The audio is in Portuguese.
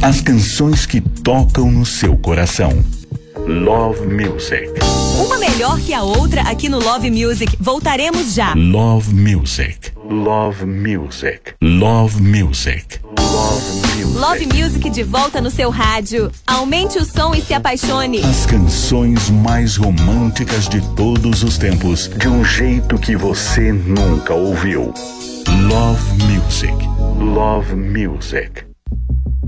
As canções que tocam no seu coração. Love Music. Uma melhor que a outra aqui no Love Music. Voltaremos já. Love Music. Love Music. Love Music. Love Music. Love Music de volta no seu rádio. Aumente o som e se apaixone. As canções mais românticas de todos os tempos, de um jeito que você nunca ouviu. Love Music. Love Music.